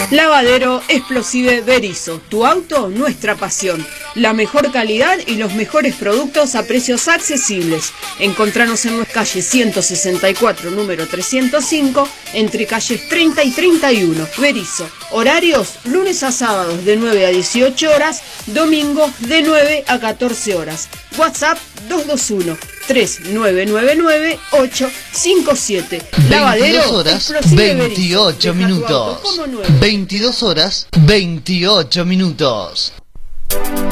Lavadero Explosive Berizo, tu auto, nuestra pasión. La mejor calidad y los mejores productos a precios accesibles. Encontranos en nuestra calle 164, número 305, entre calles 30 y 31. Berizo. Horarios, lunes a sábados de 9 a 18 horas, domingos de 9 a 14 horas. WhatsApp 221-3999-857. Lavadero 22 horas, Explosive 28 Berizo. minutos. 22 horas, 28 minutos.